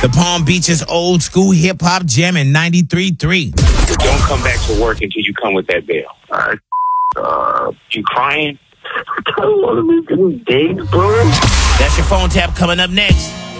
The Palm Beach's old school hip hop jam in 93.3. Don't come back to work until you come with that bill. You crying? I don't want to miss any days, bro. That's your phone tap coming up next.